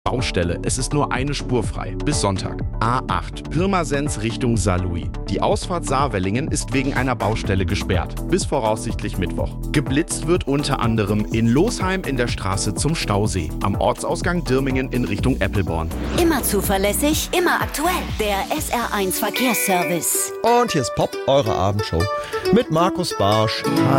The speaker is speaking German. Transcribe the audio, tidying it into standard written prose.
Baustelle. Es ist nur eine Spur frei. Bis Sonntag. A8. Pirmasens Richtung Saarlouis. Die Ausfahrt Saarwellingen ist wegen einer Baustelle gesperrt. Bis voraussichtlich Mittwoch. Geblitzt wird unter anderem in Losheim in der Straße zum Stausee. Am Ortsausgang Dirmingen in Richtung Eppelborn. Immer zuverlässig, immer aktuell. Der SR1 Verkehrsservice. Und hier ist Pop, eure Abendshow mit Markus Barsch. Hi.